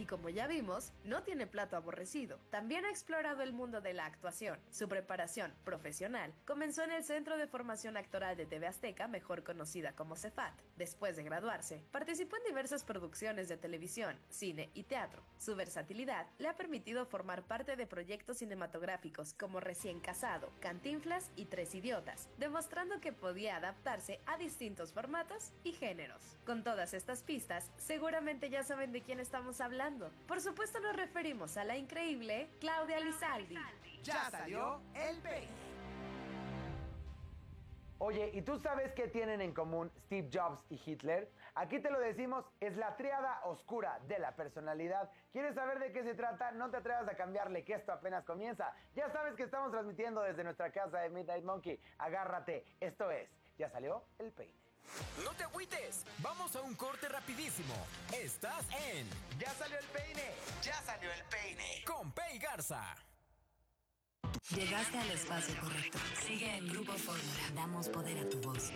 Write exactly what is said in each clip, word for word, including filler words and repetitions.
y como ya vimos, no tiene plato aborrecido. También ha explorado el mundo de la actuación. Su preparación profesional comenzó en el Centro de Formación Actoral de T V Azteca, mejor conocida como Cefat. Después de graduarse, participó en diversas producciones de televisión, cine y teatro. Su versatilidad le ha permitido formar parte de proyectos cinematográficos como Recién Casado, Cantinflas y Tres Idiotas, demostrando que podía adaptarse a distintos formatos y géneros. Con todas estas pistas, seguramente ya saben de quién estamos hablando. Por supuesto nos referimos a la increíble Claudia Lizaldi. Ya salió el peine. Oye, ¿y tú sabes qué tienen en común Steve Jobs y Hitler? Aquí te lo decimos, es la tríada oscura de la personalidad. ¿Quieres saber de qué se trata? No te atrevas a cambiarle, que esto apenas comienza. Ya sabes que estamos transmitiendo desde nuestra casa de Midnight Monkey. Agárrate, esto es, ya salió el peine. No te agüites, vamos a un corte rapidísimo. Estás en Ya salió el peine, ya salió el peine. Con Pei Garza. Llegaste al espacio correcto. Sigue en Grupo Fórmula. Damos poder a tu voz.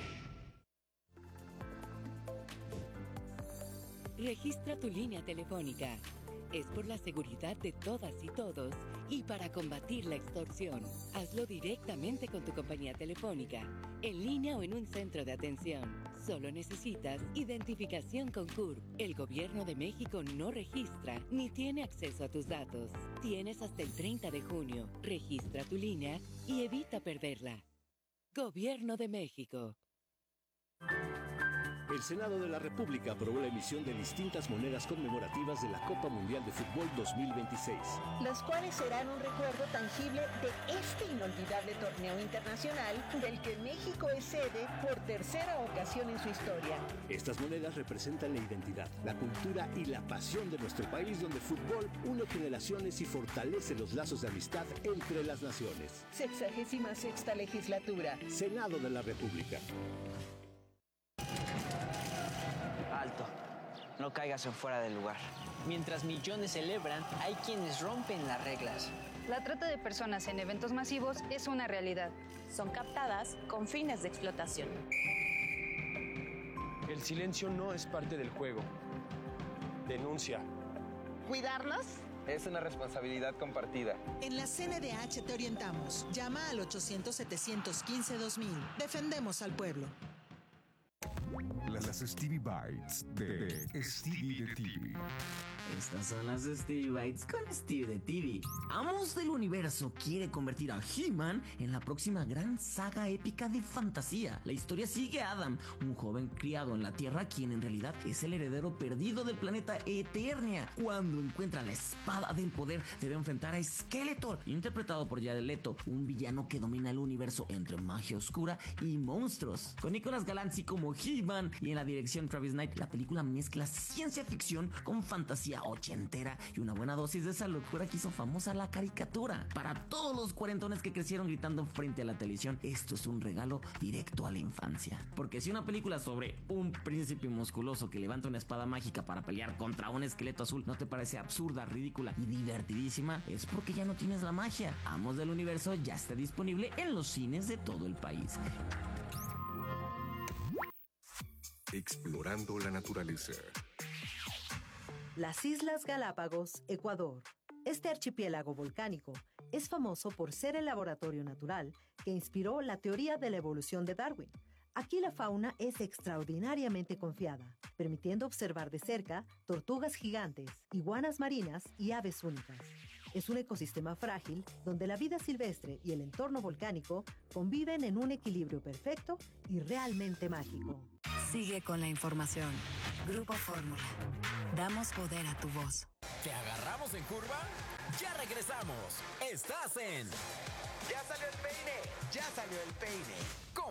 Registra tu línea telefónica. Es por la seguridad de todas y todos y para combatir la extorsión. Hazlo directamente con tu compañía telefónica, en línea o en un centro de atención. Solo necesitas identificación con C U R P. El Gobierno de México no registra ni tiene acceso a tus datos. Tienes hasta el treinta de junio. Registra tu línea y evita perderla. Gobierno de México. El Senado de la República aprobó la emisión de distintas monedas conmemorativas de la Copa Mundial de Fútbol dos mil veintiséis. Las cuales serán un recuerdo tangible de este inolvidable torneo internacional del que México es sede por tercera ocasión en su historia. Estas monedas representan la identidad, la cultura y la pasión de nuestro país, donde el fútbol une generaciones y fortalece los lazos de amistad entre las naciones. Sexagésima sexta legislatura. Senado de la República. Alto, no caigas en fuera del lugar. Mientras millones celebran, hay quienes rompen las reglas. La trata de personas en eventos masivos es una realidad. Son captadas con fines de explotación. El silencio no es parte del juego. Denuncia. ¿Cuidarnos? Es una responsabilidad compartida. En la C N D H te orientamos. Llama al ochocientos, setecientos quince, dos mil. Defendemos al pueblo. Las, las Stevie Bites de Stevie de T V. Estas son las Stevie Bites con Stevie de T V. Amos del Universo quiere convertir a He-Man en la próxima gran saga épica de fantasía. La historia sigue a Adam, un joven criado en la Tierra, quien en realidad es el heredero perdido del planeta Eternia. Cuando encuentra la espada del poder, debe enfrentar a Skeletor, interpretado por Jared Leto, un villano que domina el universo entre magia oscura y monstruos. Con Nicolas Galanzi como He-Man y en la dirección Travis Knight, la película mezcla ciencia ficción con fantasía ochentera y una buena dosis de esa locura que hizo famosa la caricatura. Para todos los cuarentones que crecieron gritando frente a la televisión, esto es un regalo directo a la infancia. Porque si una película sobre un príncipe musculoso que levanta una espada mágica para pelear contra un esqueleto azul no te parece absurda, ridícula y divertidísima, es porque ya no tienes la magia. Amos del Universo ya está disponible en los cines de todo el país. Explorando la naturaleza. Las Islas Galápagos, Ecuador. Este archipiélago volcánico es famoso por ser el laboratorio natural que inspiró la teoría de la evolución de Darwin. Aquí la fauna es extraordinariamente confiada, permitiendo observar de cerca tortugas gigantes, iguanas marinas y aves únicas. Es un ecosistema frágil donde la vida silvestre y el entorno volcánico conviven en un equilibrio perfecto y realmente mágico. Sigue con la información. Grupo Fórmula. Damos poder a tu voz. ¿Te agarramos en curva? Ya regresamos. Estás en Ya salió el peine, ya salió el peine.